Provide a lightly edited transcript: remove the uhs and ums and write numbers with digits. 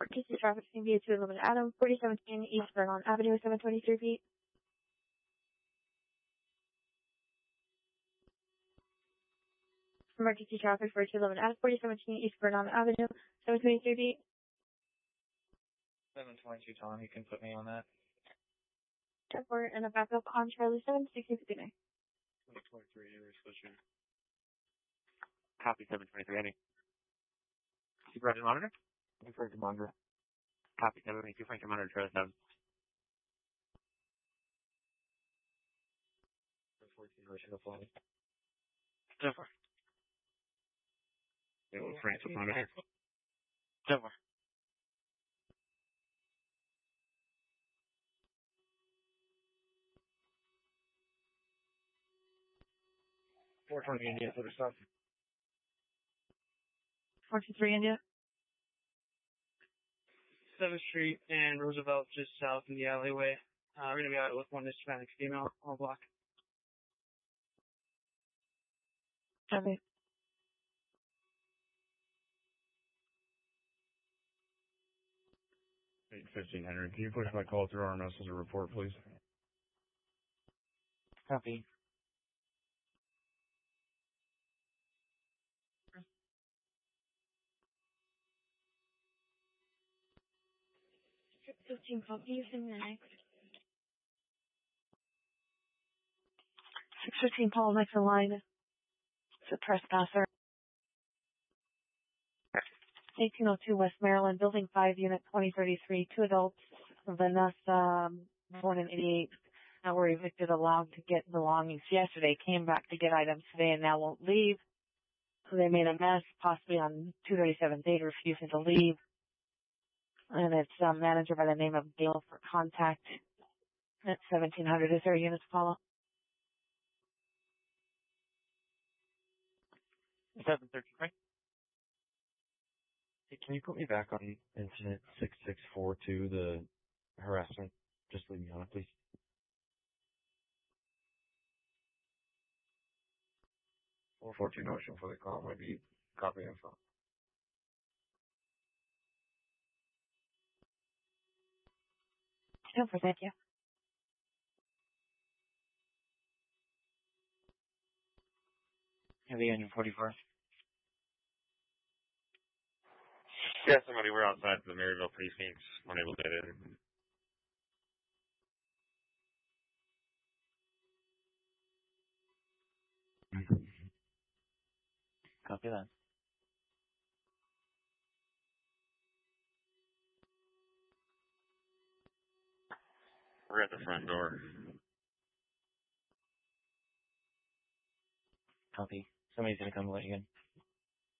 Emergency traffic can be 211 Adam, 4017 East Vernon Avenue, 723 feet. Emergency traffic for 211 Adam, 4017 East Vernon Avenue, 723 feet. 722 Tom, you can put me on that. We're in a backup on Charlie 76059. 723, you're switching. Copy 723, Andy. Supervisor monitor? Supervisor monitor. Copy 722, Franklin monitor, Trail 7. 14, we're to fly. Jennifer. Francis monitor. Jennifer. India, for the stuff. 423 India. 7th Street and Roosevelt, just south in the alleyway. We're going to be out with one Hispanic female on the block. Copy. 815 Henry. Can you push my call through RMS as a report, please? Copy. Strip 15 copy, and the next. 615 Paul, next in line. It's a trespasser. 1802 West Maryland, Building 5, Unit 2033, 2 adults, Vanessa, born in 88, now were evicted, allowed to get belongings yesterday, came back to get items today and now won't leave. So they made a mess, possibly on 237 date, refusing to leave. And it's a manager by the name of Gail for contact at 1700. Is there a unit to follow? 733. Hey, can you put me back on incident 6642, the harassment? Just leave me on it, please. Or 14 Ocean for the call, maybe copy info. No, thank you. Heavy engine 44. Yeah, somebody, we're outside the Maryville precincts, unable to get in. Copy that. We're at the front door. Copy. Somebody's gonna come let you in.